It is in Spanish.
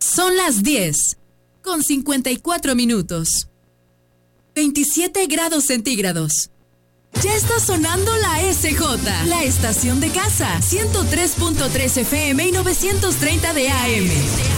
Son las 10:54. 27 grados centígrados. Ya está sonando la SJ, la estación de casa, 103.3 FM y 930 de AM.